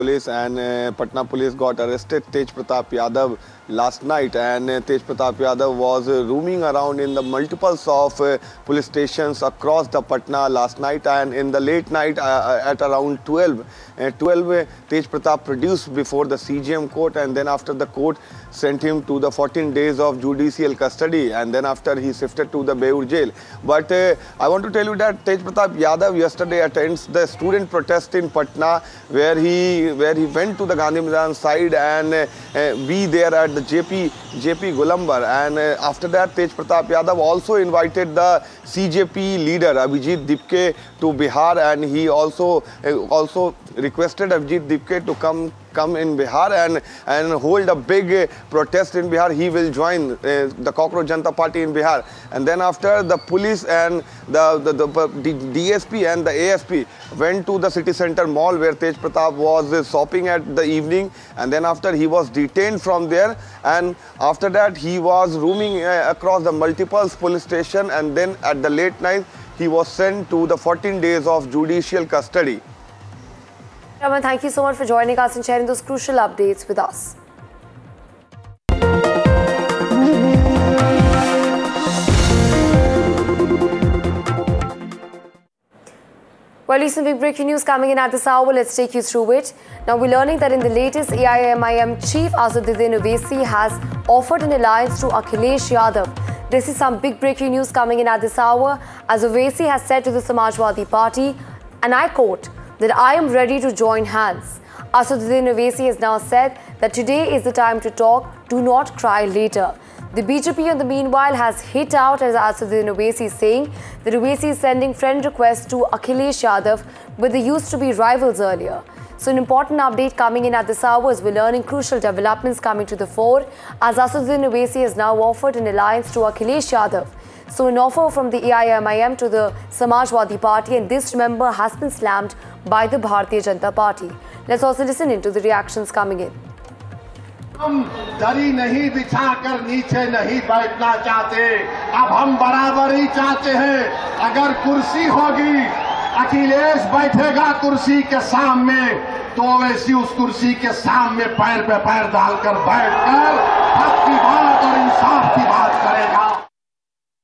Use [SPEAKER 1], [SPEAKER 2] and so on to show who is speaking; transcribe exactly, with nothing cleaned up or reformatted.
[SPEAKER 1] Police and uh, Patna police got arrested Tej Pratap Yadav last night, and uh, Tej Pratap Yadav was uh, roaming around in the multiples of uh, police stations across the Patna last night, and in the late night uh, at around twelve, uh, twelve uh, Tej Pratap produced before the C G M court, and then after the court sent him to the fourteen days of judicial custody, and then after he shifted to the Beur jail. But uh, I want to tell you that Tej Pratap Yadav yesterday attends the student protest in Patna, where he where he went to the Gandhi Maidan side and uh, uh, be there at the J P J P Golambar, and uh, after that Tej Pratap Yadav also invited the C J P leader Abhijit Dipke to Bihar, and he also uh, also requested Abhijit Dipke to come come in Bihar and and hold a big uh, protest in Bihar. He will join uh, the Cockroach Janata Party in Bihar. And then after, the police and the, the, the, the D S P and the A S P went to the city center mall where Tej Pratap was uh, shopping at the evening, and then after he was detained from there, and after that he was roaming uh, across the multiple police station, and then at the late night he was sent to the fourteen days of judicial custody.
[SPEAKER 2] Raman, thank you so much for joining us and sharing those crucial updates with us. Well, recent big breaking news coming in at this hour. Let's take you through it. Now, we're learning that in the latest, A I M I M chief Asaduddin Owaisi has offered an alliance to Akhilesh Yadav. This is some big breaking news coming in at this hour, as Owaisi has said to the Samajwadi Party, and I quote, that I am ready to join hands. Asaduddin Owaisi has now said that today is the time to talk, do not cry later. The B J P, in the meanwhile, has hit out as Asaduddin Owaisi is saying that Owaisi is sending friend requests to Akhilesh Yadav, but they used to be rivals earlier. So an important update coming in at this hour as we're learning crucial developments coming to the fore, as Asaduddin Owaisi has now offered an alliance to Akhilesh Yadav. So an offer from the A I M I M to the Samajwadi Party, and this, remember, has been slammed by the Bharatiya Janata Party. Let's also listen into the reactions coming in.
[SPEAKER 3] हम दरी नहीं बिछाकर नीचे नहीं बैठना चाहते, अब हम बराबरी चाहते हैं। अगर कुर्सी होगी, अखिलेश बैठेगा कुर्सी के सामने, तो वैसी उस कुर्सी के सामने पैर पे पैर डालकर बैठकर हक की बात और इंसाफ की बात